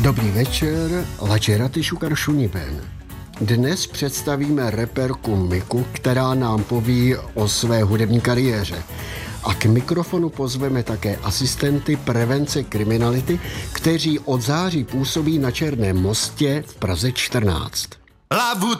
Dobrý večer, lačeraty šukar šuniben. Dnes představíme reperku Miku, která nám poví o své hudební kariéře. A k mikrofonu pozveme také asistenty prevence kriminality, kteří od září působí na Černém mostě v Praze 14.